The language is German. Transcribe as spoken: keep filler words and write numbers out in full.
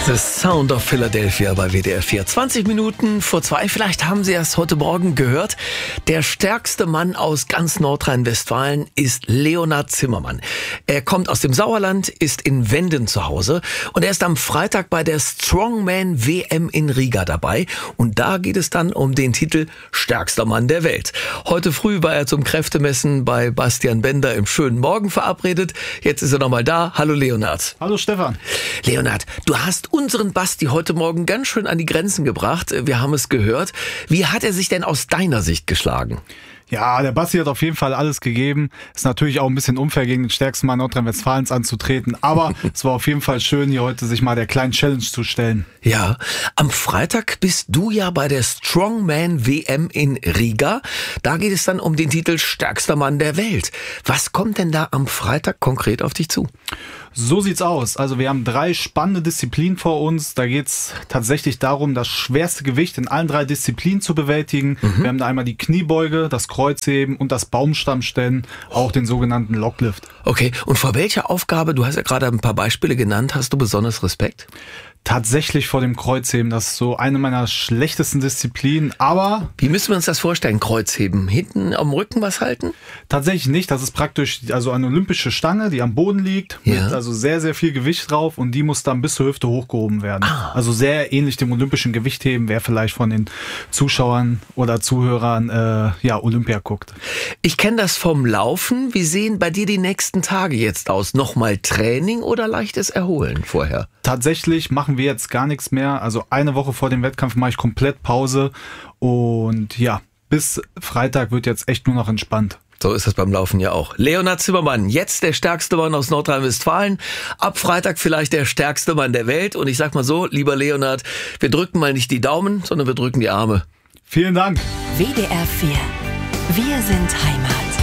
The Sound of Philadelphia bei W D R vier. zwanzig Minuten vor zwei, vielleicht haben Sie es heute Morgen gehört. Der stärkste Mann aus ganz Nordrhein-Westfalen ist Leonhard Zimmermann. Er kommt aus dem Sauerland, ist in Wenden zu Hause und er ist am Freitag bei der Strongman W M in Riga dabei. Und da geht es dann um den Titel Stärkster Mann der Welt. Heute früh war er zum Kräftemessen bei Bastian Bender im schönen Morgen verabredet. Jetzt ist er nochmal da. Hallo Leonhard. Hallo Stefan. Leonhard, du hast unseren Basti heute Morgen ganz schön an die Grenzen gebracht. Wir haben es gehört. Wie hat er sich denn aus deiner Sicht geschlagen? Ja, der Basti hat auf jeden Fall alles gegeben. Ist natürlich auch ein bisschen unfair, gegen den stärksten Mann Nordrhein-Westfalens anzutreten. Aber es war auf jeden Fall schön, hier heute sich mal der kleinen Challenge zu stellen. Ja, am Freitag bist du ja bei der Strongman W M in Riga. Da geht es dann um den Titel Stärkster Mann der Welt. Was kommt denn da am Freitag konkret auf dich zu? So sieht's aus. Also wir haben drei spannende Disziplinen vor uns. Da geht's tatsächlich darum, das schwerste Gewicht in allen drei Disziplinen zu bewältigen. Mhm. Wir haben da einmal die Kniebeuge, das Kreuzheben und das Baumstammstellen, auch den sogenannten Locklift. Okay, und vor welcher Aufgabe, du hast ja gerade ein paar Beispiele genannt, hast du besonders Respekt? Tatsächlich vor dem Kreuzheben. Das ist so eine meiner schlechtesten Disziplinen, aber... Wie müssen wir uns das vorstellen, Kreuzheben? Hinten am Rücken was halten? Tatsächlich nicht. Das ist praktisch also eine olympische Stange, die am Boden liegt, ja. Mit also sehr, sehr viel Gewicht drauf und die muss dann bis zur Hüfte hochgehoben werden. Ah. Also sehr ähnlich dem olympischen Gewichtheben, wer vielleicht von den Zuschauern oder Zuhörern äh, ja Olympia guckt. Ich kenne das vom Laufen. Wie sehen bei dir die nächsten Tage jetzt aus? Nochmal Training oder leichtes Erholen vorher? Tatsächlich machen wir jetzt gar nichts mehr. Also eine Woche vor dem Wettkampf mache ich komplett Pause und ja, bis Freitag wird jetzt echt nur noch entspannt. So ist das beim Laufen ja auch. Leonhard Zimmermann, jetzt der stärkste Mann aus Nordrhein-Westfalen. Ab Freitag vielleicht der stärkste Mann der Welt. Und ich sag mal so, lieber Leonhard, wir drücken mal nicht die Daumen, sondern wir drücken die Arme. Vielen Dank. W D R vier. Wir sind Heimat.